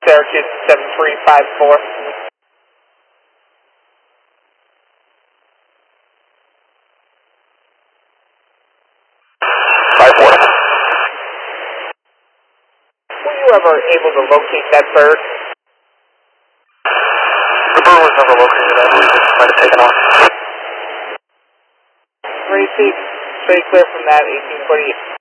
Syracuse 7354. Were you ever able to locate that bird? The bird was never located. I believe it might have taken off. Racy, straight clear from that 1848.